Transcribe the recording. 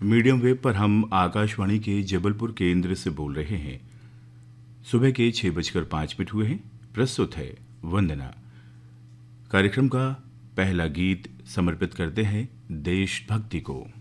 Medium wave पर हम आकाशवाणी के जबलपुर केंद्र से बोल रहे हैं। सुबह के 6:05 हुए हैं। प्रस्तुत है वंदना। कार्यक्रम का पहला गीत समर्पित करते हैं देशभक्ति को।